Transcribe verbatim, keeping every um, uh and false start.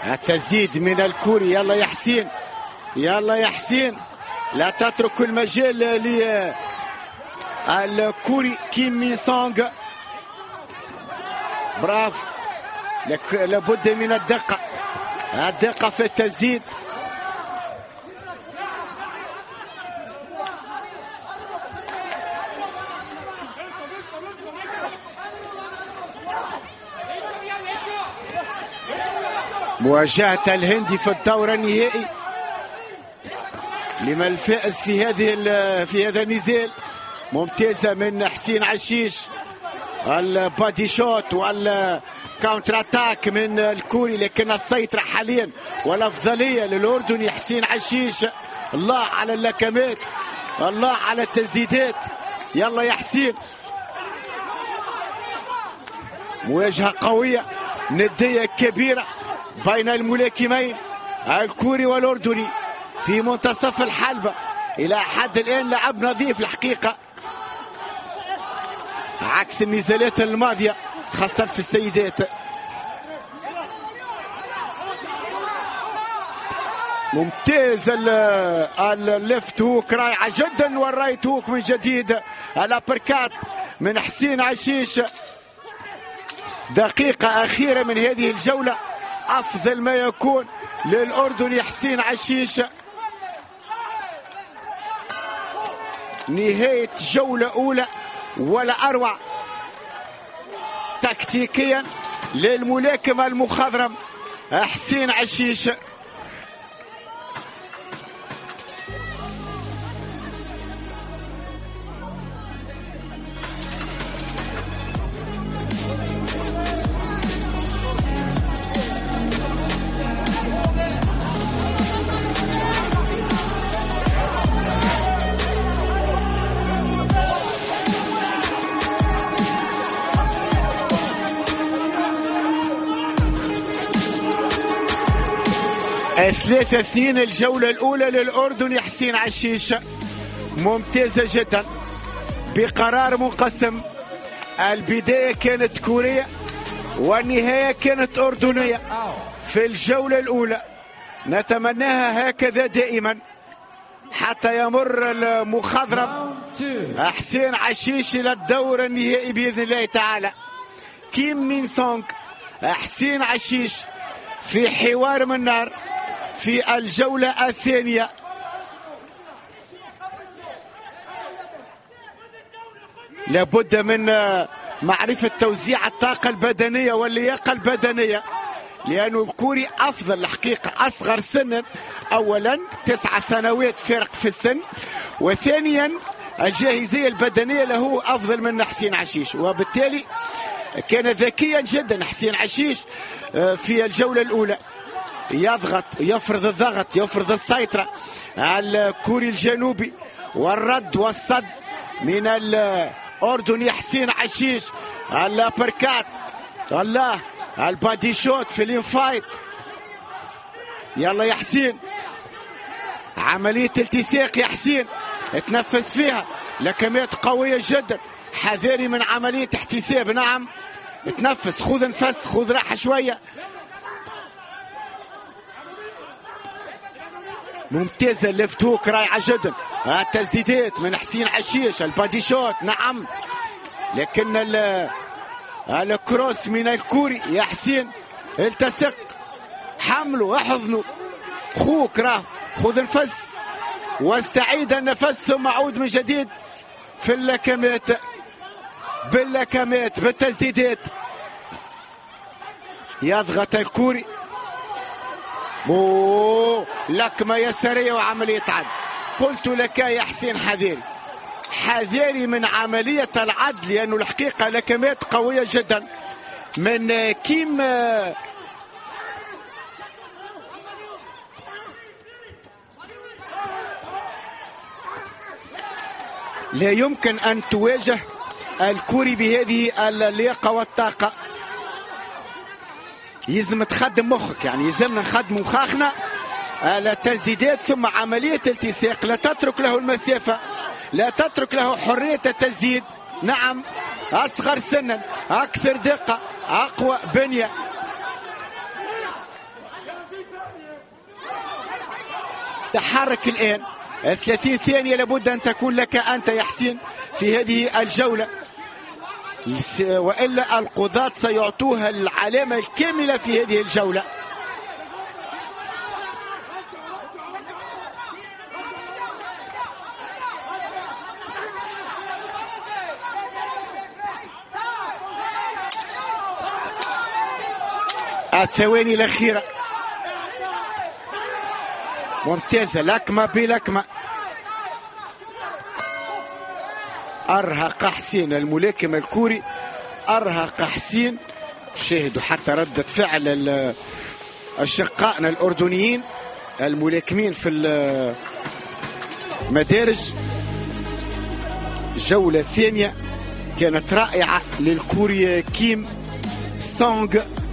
التسديد من الكوري. يلا يا حسين، يلا يا حسين، لا تترك المجال للكوري كيم مين سونغ. برافو، لابد من الدقة، الدقة في التسديد. مواجهة الهندي في الدور النهائي لمن الفائز في هذه في هذا النزال. ممتازة من حسين عشيش، البادي شوت والكاونتر اتاك من الكوري، لكن السيطرة حاليا والأفضلية للأردني حسين عشيش. الله على اللكمات، الله على التسديدات. يلا يا حسين، مواجهة قوية ندية كبيرة بين الملاكمين الكوري والأردني في منتصف الحلبة. إلى حد الآن لعب نظيف الحقيقة، عكس النزالات الماضية خاصة في السيدات. ممتاز الليفت هوك رائعة جدا، والرايت هوك من جديد، الابركات من حسين عشيش. دقيقة أخيرة من هذه الجولة، أفضل ما يكون للأردني حسين عشيش. نهاية جولة أولى ولا أروع تكتيكيا للملاكم المخضرم حسين عشيش. ثلاثة اثنين الجولة الأولى للأردن حسين عشيش، ممتازة جدا بقرار منقسم. البداية كانت كورية والنهاية كانت أردنية في الجولة الأولى. نتمناها هكذا دائما حتى يمر المخضرم حسين عشيش إلى الدور النهائي بإذن الله تعالى. كيم مين سونغ حسين عشيش في حوار من نار في الجولة الثانية. لابد من معرفة توزيع الطاقة البدنية واللياقة البدنية، لأنه الكوري أفضل الحقيقة أصغر سنا. أولا تسع سنوات فرق في السن، وثانيا الجاهزية البدنية له أفضل من حسين عشيش، وبالتالي كان ذكيا جدا حسين عشيش في الجولة الأولى. يضغط، يفرض الضغط، يفرض السيطرة على الكوري الجنوبي، والرد والصد من الأردني حسين عشيش. الابركات، الله، البادي شوت في الانفايت. يلا يا حسين، عملية التساق يا حسين، اتنفس فيها، لكمات قوية جدا، حذاري من عملية احتساب. نعم، اتنفس، خذ نفس، خذ راحة شوية. ممتازة الليفت هوك رائعة جدا، التسديدات من حسين عشيش، البادي شوت. نعم، لكن الكروس من الكوري يا حسين، التصق، حمله، احضنه، خوك راه، خذ نفس واستعيد النفس ثم عود من جديد في اللكمات، باللكمات، بالتسديدات. يضغط الكوري، اوه، لكمة يسارية وعملية عد. قلت لك يا حسين حذاري، حذاري من عملية العد، لأنه الحقيقة لكمات قوية جدا من كيم. لا يمكن أن تواجه الكوري بهذه اللياقة والطاقة. يلزم تخدم مخك، يعني يلزمنا نخدم مخاخنا على التسديدات ثم عملية التصاق. لا تترك له المسافة، لا تترك له حرية التسديد. نعم، أصغر سنا، أكثر دقة، أقوى بنية. تحرك الآن ثلاثين ثانية لابد أن تكون لك أنت يا حسين في هذه الجولة، وإلا القضاة سيعطوها العلامة الكاملة في هذه الجولة. الثواني الأخيرة ممتازة، لكمة بلكمة. أرهق حسين الملاكم الكوري، أرهق حسين. شاهدوا حتى ردة فعل أشقائنا الأردنيين الملاكمين في المدارج. الجولة الثانية كانت رائعة للكوري كيم سونغ.